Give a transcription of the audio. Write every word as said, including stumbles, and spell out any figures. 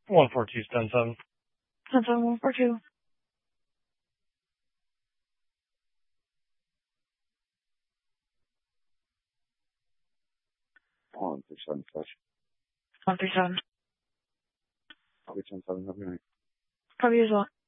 one four two, ten seven. ten seven, one four two. one three seven, touch. one three seven. Copy ten seven, have a good night. Copy as well.